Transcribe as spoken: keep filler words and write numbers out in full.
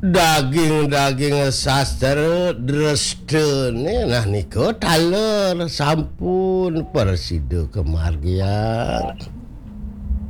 daging-daging sastra Dresden nah niko taler sampun persidu kemargian